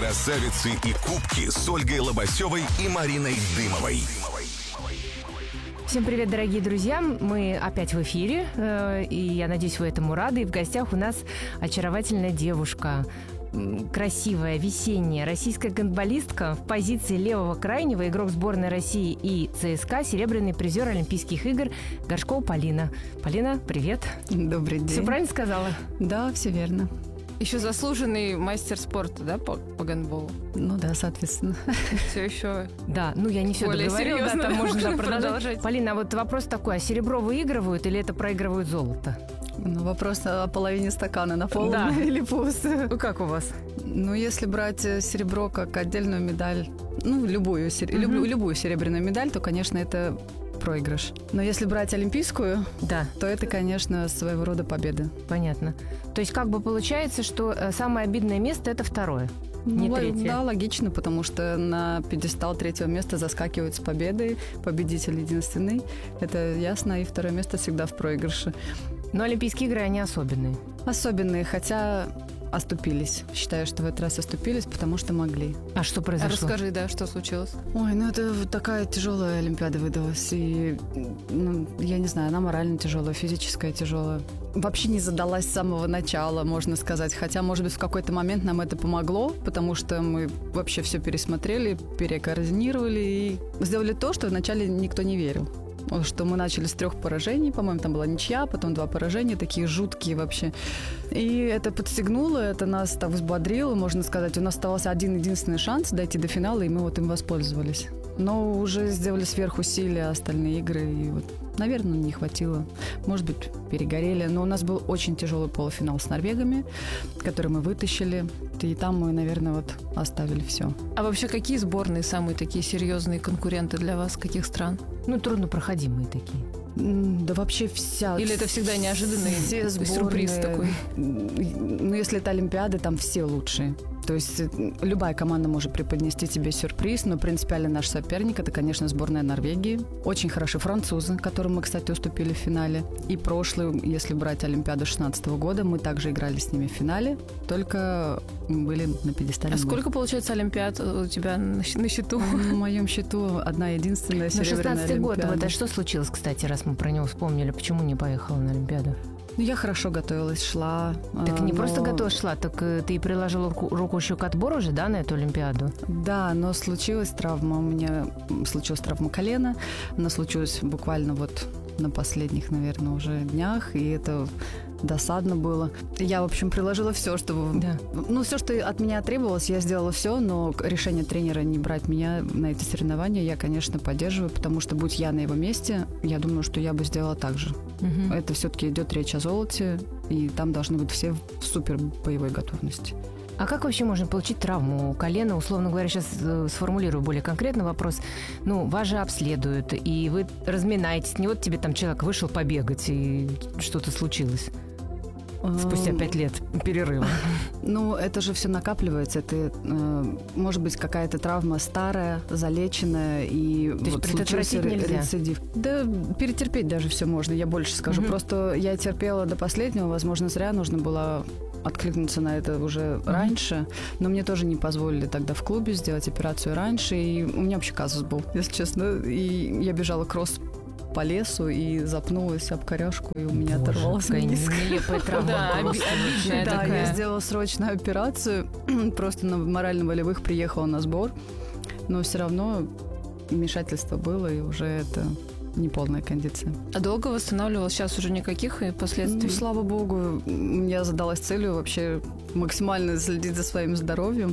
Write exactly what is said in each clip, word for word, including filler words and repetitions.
Красавицы и кубки с Ольгой Лобасевой и Мариной Дымовой. Всем привет, дорогие друзья! Мы опять в эфире, и я надеюсь, вы этому рады. И в гостях у нас очаровательная девушка, красивая, весенняя, российская гандболистка в позиции левого крайнего, игрок сборной России и ЦСКА, серебряный призер Олимпийских игр Горшкова Полина. Полина, привет! Добрый день. Все правильно сказала? Да, все верно. Еще заслуженный мастер спорта, да, по, по гандболу? Ну да, соответственно. Все еще. Да, ну я не все договорила, да, там можно да, продолжать. продолжать. Полина, а вот вопрос такой, а серебро выигрывают или это проигрывают золото? Ну, вопрос о половине стакана, наполненный да. или пусто. Ну, как у вас? Ну, если брать серебро как отдельную медаль, ну, любую, сер... угу. любую, любую серебряную медаль, то, конечно, это проигрыш. Но если брать олимпийскую, да. то это, конечно, своего рода победа. Понятно. То есть как бы получается, что самое обидное место – это второе, не ну, третье. Да, логично, потому что на пьедестал третьего места заскакивают с победой, победитель единственный. Это ясно, и второе место всегда в проигрыше. Но Олимпийские игры, они особенные. Особенные, хотя оступились. Считаю, что в этот раз оступились, потому что могли. А что произошло? Расскажи, да, что случилось? Ой, ну это такая тяжелая Олимпиада выдалась. И, ну, я не знаю, она морально тяжелая, физическая тяжелая. Вообще не задалась с самого начала, можно сказать. Хотя, может быть, в какой-то момент нам это помогло, потому что мы вообще все пересмотрели, перекоординировали и сделали то, что вначале никто не верил. Что мы начали с трех поражений, по-моему, там была ничья, потом два поражения, такие жуткие вообще. И это подстегнуло, это нас так взбодрило, можно сказать. У нас оставался один-единственный шанс дойти до финала, и мы вот им воспользовались. Но уже сделали сверхусилия остальные игры, и вот, наверное, не хватило. Может быть, перегорели. Но у нас был очень тяжелый полуфинал с норвегами, который мы вытащили. И там мы, наверное, вот оставили все. А вообще, какие сборные самые такие серьезные конкуренты для вас? Каких стран? Ну, труднопроходимые такие. Да вообще вся... Или это всегда неожиданный все сборные, сюрприз такой? Ну, если это Олимпиады, там все лучшие. То есть любая команда может преподнести тебе сюрприз, но принципиально наш соперник – это, конечно, сборная Норвегии. Очень хороши французы, которым мы, кстати, уступили в финале. И прошлую, если брать Олимпиаду шестнадцатого года, мы также играли с ними в финале, только были на пьедестале. А сколько, получается, Олимпиад у тебя на счету? На моем счету одна единственная серебряная Олимпиада. шестнадцатый год, вот, а что случилось, кстати, раз мы про него вспомнили? Почему не поехала на Олимпиаду? Ну, я хорошо готовилась, шла. Так не но... просто готовилась, шла, так ты приложила руку, руку еще к отбору же, да, на эту Олимпиаду? Да, но случилась травма. У меня случилась травма колена. Она случилась буквально вот на последних, наверное, уже днях. И это досадно было. Я, в общем, приложила все, чтобы... Да. Ну, все, что от меня требовалось, я сделала все, но решение тренера не брать меня на эти соревнования я, конечно, поддерживаю, потому что, будь я на его месте, я думаю, что я бы сделала так же. Угу. Это все-таки идет речь о золоте, и там должны быть все в супер боевой готовности. А как вообще можно получить травму колена? Условно говоря, сейчас сформулирую более конкретно вопрос. Ну, вас же обследуют, и вы разминаетесь. Не вот тебе там человек вышел побегать, и что-то случилось спустя пять лет перерыва. Ну, это же все накапливается. Это, может быть, какая-то травма старая, залеченная, и то вот случился рецидив. Да, перетерпеть даже все можно, я больше скажу. Угу. Просто я терпела до последнего, возможно, зря нужно было откликнуться на это уже mm-hmm. раньше, но мне тоже не позволили тогда в клубе сделать операцию раньше, и у меня вообще казус был, если честно, и я бежала кросс по лесу и запнулась об коряжку, и у меня Боже, оторвался мениск. Нелепая травма. Да, обидная Да, такая. я сделала срочную операцию, просто на морально-волевых приехала на сбор, но все равно вмешательство было, и уже это... неполная кондиция. А долго восстанавливалась? Сейчас уже никаких последствий? Ну, слава богу, я задалась целью вообще максимально следить за своим здоровьем,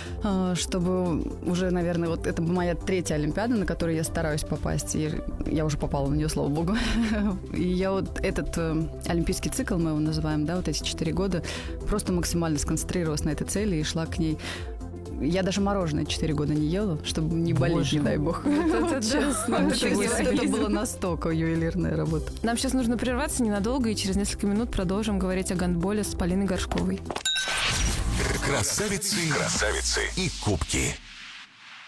чтобы уже, наверное, вот это моя третья Олимпиада, на которую я стараюсь попасть, и я уже попала на нее, слава богу. И я вот этот олимпийский цикл, мы его называем, да, вот эти четыре года, просто максимально сконцентрировалась на этой цели и шла к ней. Я даже мороженое четыре года не ела, чтобы не болеть, Боже. не дай бог. Это честно. Это было настолько ювелирная работа. Нам сейчас нужно прерваться ненадолго, и через несколько минут продолжим говорить о гандболе с Полиной Горшковой. Красавицы, красавицы и кубки.